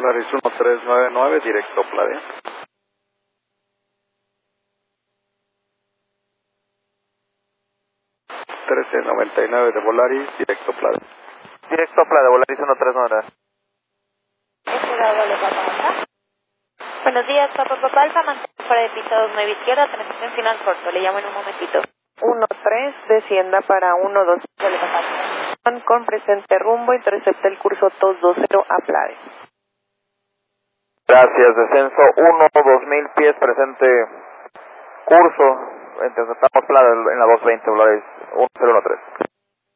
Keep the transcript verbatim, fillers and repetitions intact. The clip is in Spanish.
Polaris uno tres nueve nueve, directo Playa. trece noventa y nueve de Volaris, directo Playa. Directo Playa, Volaris uno tres nueve nueve. Buenos días, Papa Papa Alfa, mantén fuera de pista dos nueve izquierda, transmisión final corto, le llamo en un momentito. uno tres, descienda para uno dos. Con presente rumbo, intercepta el curso dos dos cero a Playa. Gracias, descenso uno, dos mil pies, presente curso, interceptamos Playa en la dos veinte, Volaris uno cero uno tres.